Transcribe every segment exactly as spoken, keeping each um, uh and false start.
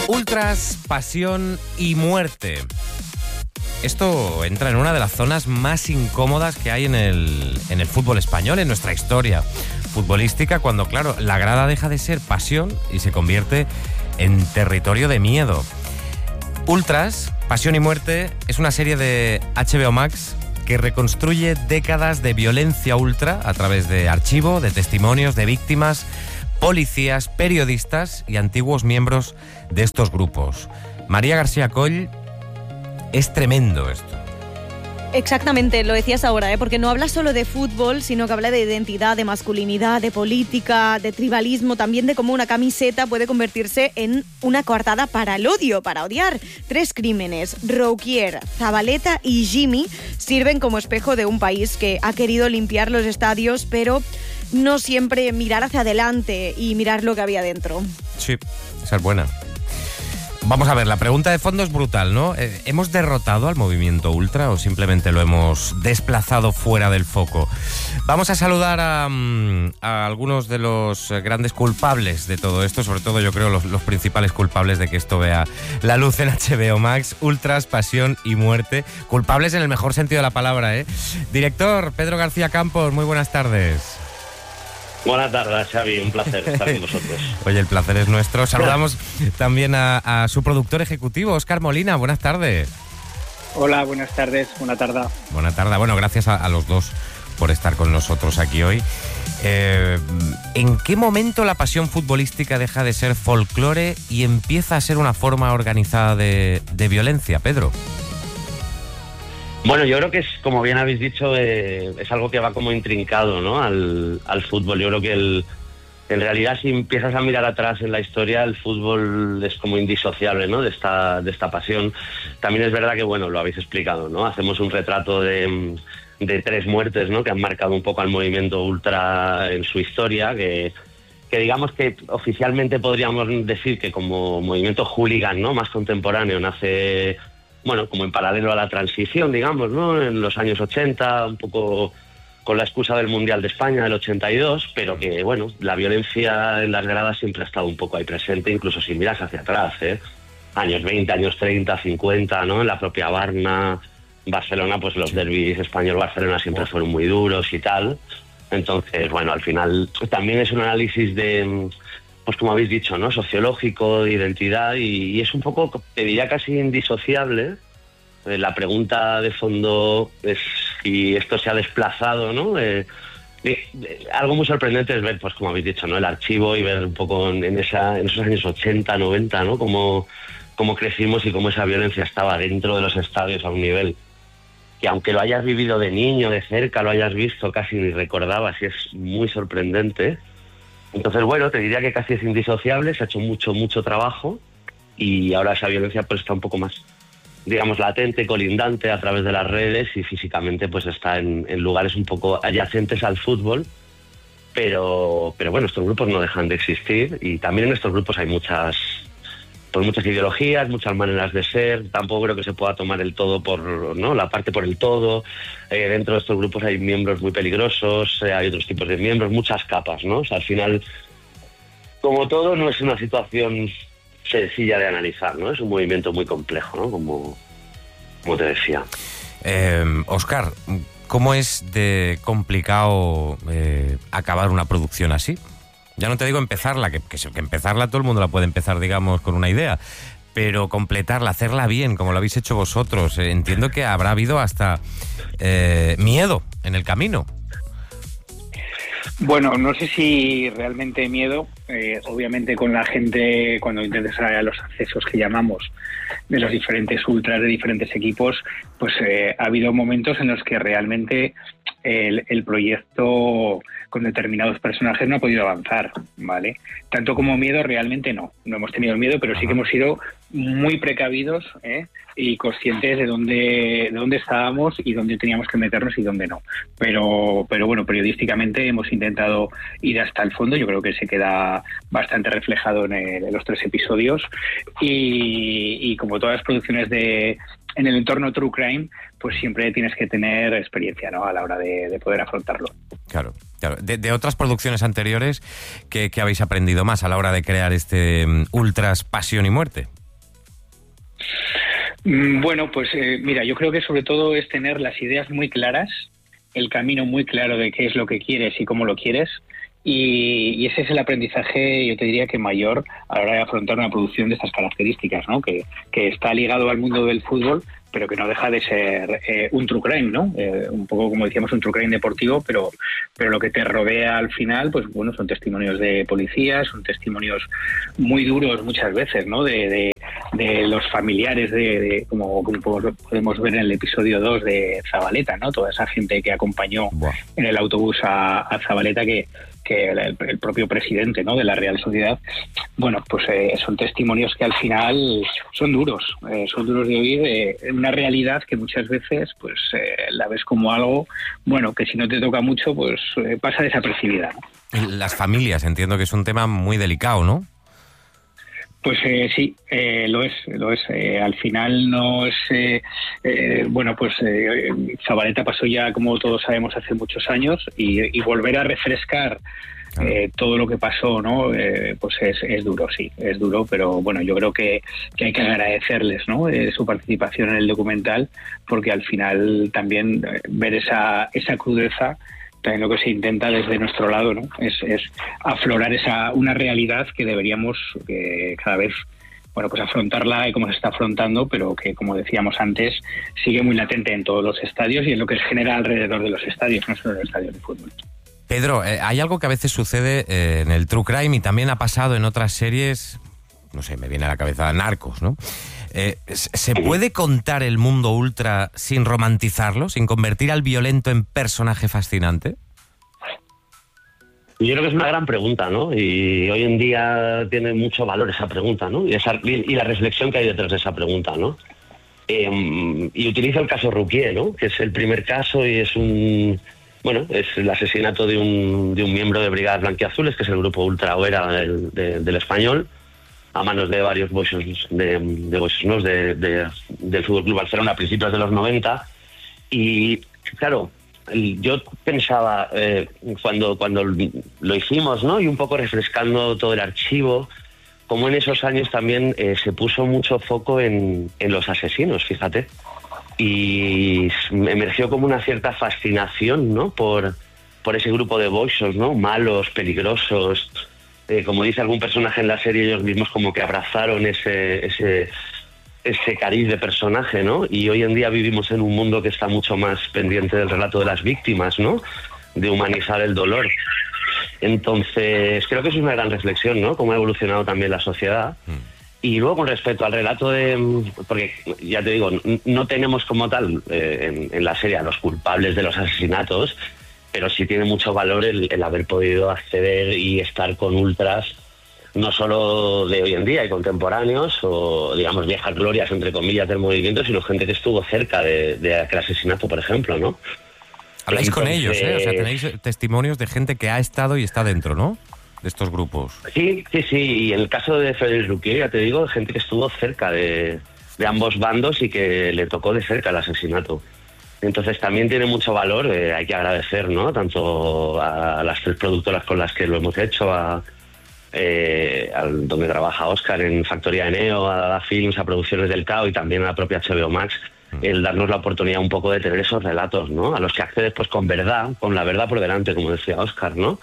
Ultras, pasión y muerte. Esto entra en una de las zonas más incómodas que hay en el, en el fútbol español, en nuestra historia futbolística, cuando, claro, la grada deja de ser pasión y se convierte en territorio de miedo. Ultras, pasión y muerte es una serie de H B O Max que reconstruye décadas de violencia ultra a través de archivo, de testimonios de víctimas, policías, periodistas y antiguos miembros de estos grupos. María García Coll, es tremendo esto. Exactamente, lo decías ahora, ¿eh? Porque no habla solo de fútbol, sino que habla de identidad, de masculinidad, de política, de tribalismo, también de cómo una camiseta puede convertirse en una coartada para el odio, para odiar. Tres crímenes, Rouquier, Zabaleta y Jimmy, sirven como espejo de un país que ha querido limpiar los estadios, pero no siempre mirar hacia adelante y mirar lo que había dentro. Sí, esa es buena. Vamos a ver, la pregunta de fondo es brutal, ¿no? ¿Hemos derrotado al movimiento ultra o simplemente lo hemos desplazado fuera del foco? Vamos a saludar a, a algunos de los grandes culpables de todo esto, sobre todo yo creo los, los principales culpables de que esto vea la luz en H B O Max. Ultras, pasión y muerte. Culpables en el mejor sentido de la palabra, ¿eh? Director Pedro García Campos, muy buenas tardes. Buenas tardes, Xavi, un placer estar con vosotros. Oye, el placer es nuestro. Saludamos también a, a su productor ejecutivo, Óscar Molina. Buenas tardes. Hola, buenas tardes, buena tarde. Buena tarde. Bueno, gracias a, a los dos por estar con nosotros aquí hoy. Eh, ¿En qué momento la pasión futbolística deja de ser folclore y empieza a ser una forma organizada de, de violencia, Pedro? Bueno, yo creo que es, como bien habéis dicho, eh, es algo que va como intrincado, ¿no? al, al fútbol. Yo creo que el, en realidad, si empiezas a mirar atrás en la historia, el fútbol es como indisociable, ¿no? de esta, de esta pasión. También es verdad que, bueno, lo habéis explicado, ¿no? Hacemos un retrato de, de tres muertes, ¿no? que han marcado un poco al movimiento ultra en su historia, que, que digamos que oficialmente podríamos decir que como movimiento hooligan, ¿no? más contemporáneo, nace... bueno, como en paralelo a la transición, digamos, ¿no? En los años ochenta, un poco con la excusa del Mundial de España del ochenta y dos, pero que, bueno, la violencia en las gradas siempre ha estado un poco ahí presente, incluso si miras hacia atrás, ¿eh? Años veinte, años treinta, cincuenta, ¿no? En la propia Barna, Barcelona, pues los derbis español-Barcelona siempre fueron muy duros y tal. Entonces, bueno, al final también es un análisis de... pues como habéis dicho, ¿no? Sociológico, de identidad, y, y es un poco, te diría casi indisociable. Eh, la pregunta de fondo es si esto se ha desplazado, ¿no? Eh, eh, algo muy sorprendente es ver, pues como habéis dicho, ¿no? El archivo y ver un poco en, en, esa, en esos años ochenta, noventa, ¿no? Cómo, cómo crecimos y cómo esa violencia estaba dentro de los estadios a un nivel que, aunque lo hayas vivido de niño, de cerca, lo hayas visto, casi ni recordabas, y es muy sorprendente. Entonces, bueno, te diría que casi es indisociable, se ha hecho mucho, mucho trabajo y ahora esa violencia pues está un poco más, digamos, latente, colindante a través de las redes y físicamente pues está en, en lugares un poco adyacentes al fútbol, pero, pero bueno, estos grupos no dejan de existir y también en estos grupos hay muchas, pues muchas ideologías, muchas maneras de ser. Tampoco creo que se pueda tomar el todo por, ¿no? La parte por el todo. Eh, dentro de estos grupos hay miembros muy peligrosos, eh, hay otros tipos de miembros, muchas capas, ¿no? O sea, al final, como todo, no es una situación sencilla de analizar, ¿no? Es un movimiento muy complejo, ¿no? Como, como te decía. Eh, Óscar, ¿cómo es de complicado eh, acabar una producción así? Ya no te digo empezarla, que, que, que empezarla todo el mundo la puede empezar, digamos, con una idea, pero completarla, hacerla bien, como lo habéis hecho vosotros. Eh, entiendo que habrá habido hasta eh, miedo en el camino. Bueno, no sé si realmente miedo. Eh, obviamente con la gente, cuando intentas a los accesos que llamamos de los diferentes ultras de diferentes equipos, pues eh, ha habido momentos en los que realmente el, el proyecto con determinados personajes no ha podido avanzar, ¿vale? Tanto como miedo, realmente no. No hemos tenido miedo, pero sí que hemos sido muy precavidos, ¿eh? Y conscientes de dónde, de dónde estábamos y dónde teníamos que meternos y dónde no. Pero, pero bueno, periodísticamente hemos intentado ir hasta el fondo. Yo creo que se queda bastante reflejado en, el, en los tres episodios. Y, y como todas las producciones de en el entorno True Crime, pues siempre tienes que tener experiencia, ¿no? A la hora de, de poder afrontarlo. Claro. Claro, de, de otras producciones anteriores, ¿qué, ¿qué habéis aprendido más a la hora de crear este um, Ultras Pasión y Muerte? Bueno, pues eh, mira, yo creo que sobre todo es tener las ideas muy claras, el camino muy claro de qué es lo que quieres y cómo lo quieres. Y, y ese es el aprendizaje, yo te diría que mayor a la hora de afrontar una producción de estas características, ¿no? Que, que está ligado al mundo del fútbol, pero que no deja de ser eh, un true crime, ¿no? Eh, un poco como decíamos, un true crime deportivo, pero, pero lo que te rodea al final, pues bueno, son testimonios de policías, son testimonios muy duros muchas veces, ¿no? De, de, de los familiares, de, de como, como podemos ver en el episodio dos de Zabaleta, ¿no? Toda esa gente que acompañó Buah. en el autobús a, a Zabaleta, que que el, el propio presidente, ¿no?, de la Real Sociedad, bueno, pues eh, son testimonios que al final son duros, eh, son duros de oír, eh, en una realidad que muchas veces pues eh, la ves como algo, bueno, que si no te toca mucho, pues eh, pasa desapercibida, ¿no? Las familias, entiendo que es un tema muy delicado, ¿no? Pues eh, sí, eh, lo es, lo es. Eh, al final no es... Eh, eh, bueno, pues eh, Zabaleta pasó ya, como todos sabemos, hace muchos años y, y volver a refrescar eh, todo lo que pasó, ¿no? Eh, pues es, es duro, sí, es duro, pero bueno, yo creo que, que hay que agradecerles, ¿no?, eh, su participación en el documental, porque al final también eh, ver esa, esa crudeza, también lo que se intenta desde nuestro lado, ¿no?, es, es aflorar esa una realidad que deberíamos eh, cada vez, bueno, pues afrontarla y como se está afrontando, pero que, como decíamos antes, sigue muy latente en todos los estadios y en lo que se genera alrededor de los estadios, no solo en los estadios de fútbol. Pedro, eh, hay algo que a veces sucede eh, en el True Crime y también ha pasado en otras series, no sé, me viene a la cabeza Narcos, ¿no? Eh, ¿Se puede contar el mundo ultra sin romantizarlo, sin convertir al violento en personaje fascinante? Yo creo que es una gran pregunta, ¿no? Y hoy en día tiene mucho valor esa pregunta, ¿no? Y, esa, y la reflexión que hay detrás de esa pregunta, ¿no? Eh, y utilizo el caso Ruquier, ¿no?, que es el primer caso y es un... Bueno, es el asesinato de un, de un miembro de Brigadas Blanquiazules, que es el grupo Ultra Oera del, de, del Español, a manos de varios boxers de, de, boxers, de, de, del Fútbol Club Barcelona a principios de los noventa. Y claro, yo pensaba eh, cuando, cuando lo hicimos, ¿no?, y un poco refrescando todo el archivo, como en esos años también eh, se puso mucho foco en, en los asesinos, fíjate, y emergió como una cierta fascinación, ¿no?, por, por ese grupo de boxers, ¿no?, malos, peligrosos. Eh, como dice algún personaje en la serie, ellos mismos como que abrazaron ese, ese, ese cariz de personaje, ¿no? Y hoy en día vivimos en un mundo que está mucho más pendiente del relato de las víctimas, ¿no?, de humanizar el dolor. Entonces, creo que eso es una gran reflexión, ¿no?, cómo ha evolucionado también la sociedad. Mm. Y luego, con respecto al relato de... Porque, ya te digo, no tenemos como tal eh, en, en la serie a los culpables de los asesinatos, pero sí tiene mucho valor el, el haber podido acceder y estar con ultras, no solo de hoy en día y contemporáneos, o digamos viejas glorias, entre comillas, del movimiento, sino gente que estuvo cerca de, de aquel asesinato, por ejemplo, ¿no? Habláis Entonces, con ellos, ¿eh? O sea, tenéis testimonios de gente que ha estado y está dentro, ¿no?, de estos grupos. Sí, sí, sí, y en el caso de Félix Ruquier, ya te digo, gente que estuvo cerca de, de ambos bandos y que le tocó de cerca el asesinato. Entonces también tiene mucho valor, eh, hay que agradecer, ¿no?, tanto a las tres productoras con las que lo hemos hecho, a, eh, a donde trabaja Óscar en Factoría Eneo, a Dada Films, a Producciones del Cao y también a la propia H B O Max, el darnos la oportunidad un poco de tener esos relatos, ¿no?, a los que accedes pues con verdad, con la verdad por delante, como decía Óscar, ¿no?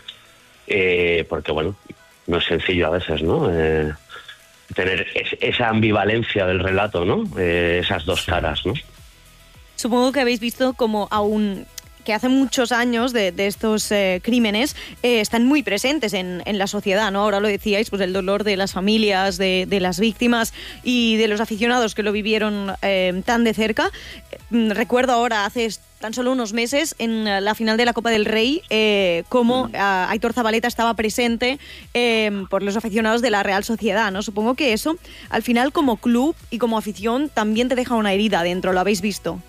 Eh, porque bueno, no es sencillo a veces, ¿no?, eh, tener es, esa ambivalencia del relato, ¿no?, eh, esas dos caras, ¿no? Supongo que habéis visto como aún que hace muchos años de, de estos eh, crímenes eh, están muy presentes en, en la sociedad, ¿no? Ahora lo decíais, pues el dolor de las familias, de, de las víctimas y de los aficionados que lo vivieron eh, tan de cerca. Recuerdo ahora, hace tan solo unos meses, en la final de la Copa del Rey, eh, cómo uh, Aitor Zabaleta estaba presente eh, por los aficionados de la Real Sociedad, ¿no? Supongo que eso, al final, como club y como afición, también te deja una herida dentro, ¿lo habéis visto?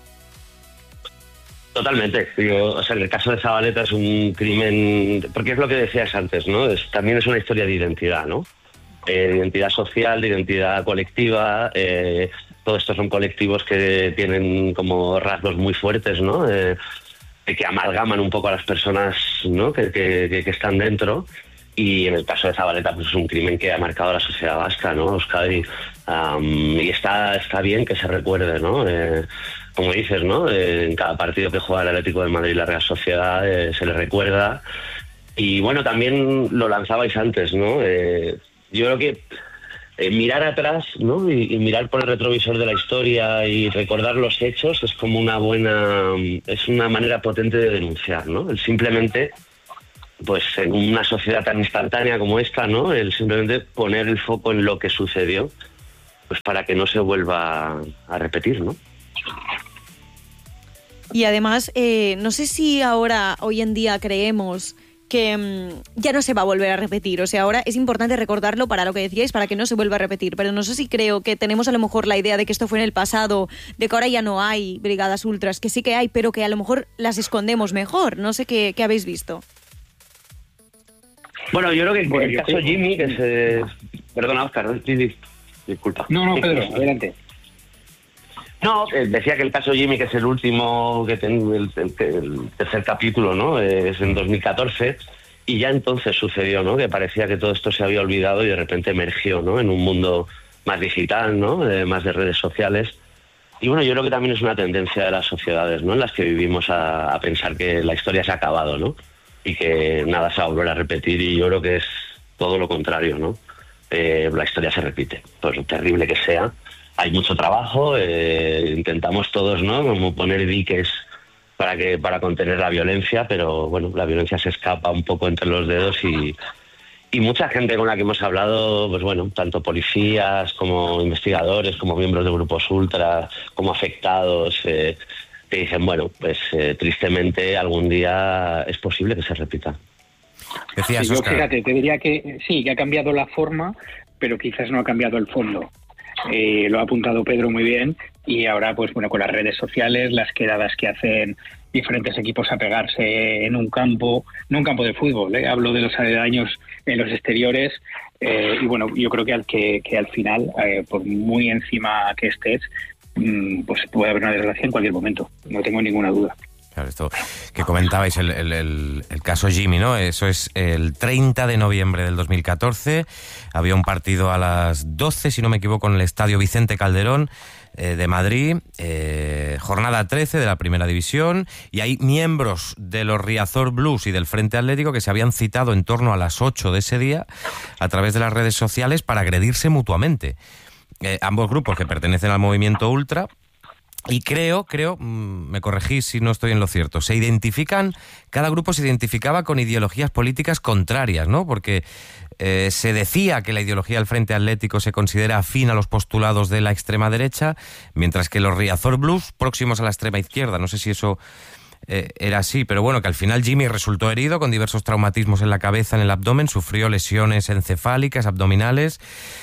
Totalmente. Digo, o sea, en el caso de Zabaleta es un crimen, porque es lo que decías antes, ¿no? Es, también es una historia de identidad, ¿no? Eh, de identidad social, de identidad colectiva. Eh, todo esto son colectivos que tienen como rasgos muy fuertes, ¿no? Eh, que amalgaman un poco a las personas, ¿no? que, que, que están dentro. Y en el caso de Zabaleta, pues es un crimen que ha marcado a la sociedad vasca, ¿no, Euskadi? Um, y está, está bien que se recuerde, ¿no? Eh, como dices, ¿no? Eh, en cada partido que juega el Atlético de Madrid y la Real Sociedad eh, se le recuerda. Y bueno, también lo lanzabais antes, ¿no? Eh, yo creo que eh, mirar atrás, ¿no? Y, y mirar por el retrovisor de la historia y recordar los hechos es como una buena, es una manera potente de denunciar, ¿no? El simplemente, pues en una sociedad tan instantánea como esta, ¿no? El simplemente poner el foco en lo que sucedió, pues para que no se vuelva a repetir, ¿no? Y además, eh, no sé si ahora, hoy en día, creemos que mmm, ya no se va a volver a repetir. O sea, ahora es importante recordarlo para lo que decíais, para que no se vuelva a repetir. Pero no sé si creo que tenemos a lo mejor la idea de que esto fue en el pasado, de que ahora ya no hay brigadas ultras, que sí que hay, pero que a lo mejor las escondemos mejor. No sé qué, qué habéis visto. Bueno, yo creo que bueno, el caso Jimmy, que se... Perdona, Óscar, disculpa. No, no, Pedro, adelante. No, eh, decía que el caso Jimmy, que es el último, que ten, el, el, el tercer capítulo, ¿no? Eh, es en dos mil catorce, y ya entonces sucedió, ¿no? Que parecía que todo esto se había olvidado y de repente emergió, ¿no? En un mundo más digital, ¿no? Eh, más de redes sociales. Y bueno, yo creo que también es una tendencia de las sociedades, ¿no? En las que vivimos a, a pensar que la historia se ha acabado, ¿no? Y que nada se va a volver a repetir, y yo creo que es todo lo contrario, ¿no? Eh, la historia se repite, por terrible que sea. Hay mucho trabajo, eh, intentamos todos, ¿no? Como poner diques para que para contener la violencia, pero bueno, la violencia se escapa un poco entre los dedos y, y mucha gente con la que hemos hablado, pues bueno, tanto policías como investigadores, como miembros de grupos ultra, como afectados, eh, que dicen, bueno, pues eh, tristemente algún día es posible que se repita. Decías, sí, yo, Óscar. fíjate, te diría que sí, que ha cambiado la forma, pero quizás no ha cambiado el fondo. Eh, lo ha apuntado Pedro muy bien, y ahora, pues bueno, con las redes sociales, las quedadas que hacen diferentes equipos a pegarse en un campo, no un campo de fútbol, ¿eh? Hablo de los aledaños en los exteriores, eh, y bueno, yo creo que al, que, que al final, eh, por muy encima que estés, pues puede haber una desgracia en cualquier momento, no tengo ninguna duda. Claro, esto que comentabais, el, el, el, el caso Jimmy, ¿no? Eso es el treinta de noviembre del dos mil catorce. Había un partido a las doce, si no me equivoco, en el Estadio Vicente Calderón eh, de Madrid, eh, jornada trece de la Primera División, y hay miembros de los Riazor Blues y del Frente Atlético que se habían citado en torno a las ocho de ese día a través de las redes sociales para agredirse mutuamente. Eh, ambos grupos que pertenecen al movimiento ultra. Y creo, creo, me corregís si no estoy en lo cierto, se identifican, cada grupo se identificaba con ideologías políticas contrarias, ¿no? Porque eh, se decía que la ideología del Frente Atlético se considera afín a los postulados de la extrema derecha, mientras que los Riazor Blues, próximos a la extrema izquierda. No sé si eso eh, era así, pero bueno, que al final Jimmy resultó herido con diversos traumatismos en la cabeza, en el abdomen, sufrió lesiones encefálicas, abdominales,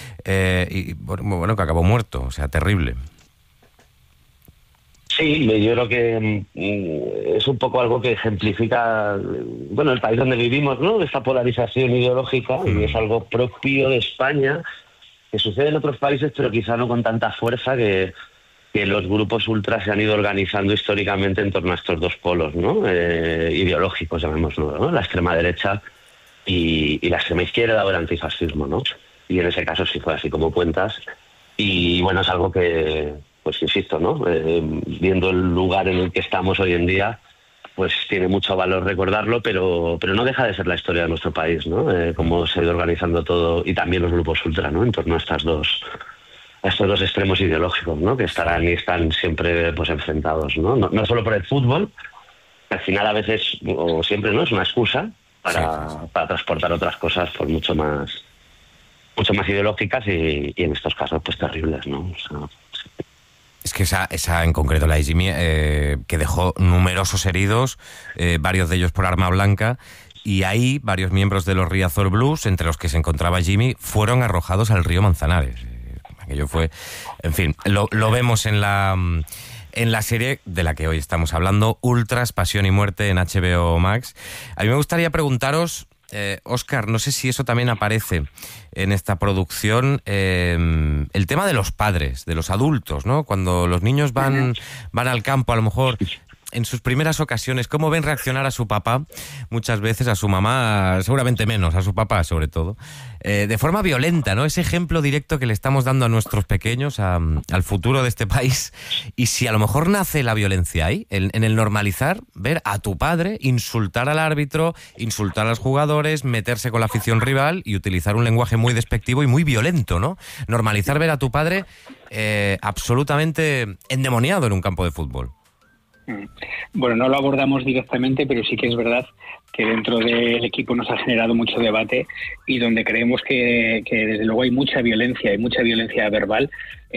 eh, y bueno, que acabó muerto, o sea, terrible. Sí, yo creo que mm, es un poco algo que ejemplifica, bueno, el país donde vivimos, ¿no? Esta polarización ideológica, mm. y es algo propio de España, que sucede en otros países, pero quizá no con tanta fuerza, que, que los grupos ultras se han ido organizando históricamente en torno a estos dos polos, ¿no? Eh, ideológicos, llamémoslo, ¿no? La extrema derecha y, y la extrema izquierda, o el antifascismo, ¿no? Y en ese caso sí fue así como cuentas. Y bueno, es algo que, pues insisto, ¿no? Eh, viendo el lugar en el que estamos hoy en día, pues tiene mucho valor recordarlo, pero pero no deja de ser la historia de nuestro país, ¿no? Eh, cómo se ha ido organizando todo, y también los grupos ultra, ¿no? En torno a estas dos, a estos dos extremos ideológicos, ¿no? Que estarán y están siempre, pues, enfrentados, ¿no? No, no solo por el fútbol, que al final a veces, o siempre, ¿no? Es una excusa para, sí, sí. para transportar otras cosas, por mucho más, mucho más ideológicas y, y en estos casos, pues, terribles, ¿no? O sea, sí. Es que esa, esa en concreto, la de Jimmy, eh, que dejó numerosos heridos, eh, varios de ellos por arma blanca, y ahí varios miembros de los Riazor Blues, entre los que se encontraba Jimmy, fueron arrojados al río Manzanares. Eh, aquello fue, en fin, lo, lo vemos en la, en la serie de la que hoy estamos hablando, Ultras, Pasión y Muerte, en H B O Max. A mí me gustaría preguntaros, Eh, Óscar, no sé si eso también aparece en esta producción, eh, el tema de los padres, de los adultos, ¿no? Cuando los niños van, van al campo, a lo mejor en sus primeras ocasiones, cómo ven reaccionar a su papá, muchas veces a su mamá, seguramente menos, a su papá sobre todo, eh, de forma violenta, ¿no? Ese ejemplo directo que le estamos dando a nuestros pequeños, a, al futuro de este país. Y si a lo mejor nace la violencia ahí, en, en el normalizar, ver a tu padre insultar al árbitro, insultar a los jugadores, meterse con la afición rival y utilizar un lenguaje muy despectivo y muy violento, ¿no? Normalizar ver a tu padre eh, absolutamente endemoniado en un campo de fútbol. Bueno, no lo abordamos directamente, pero sí que es verdad que dentro del equipo nos ha generado mucho debate y donde creemos que, que desde luego hay mucha violencia, hay mucha violencia verbal,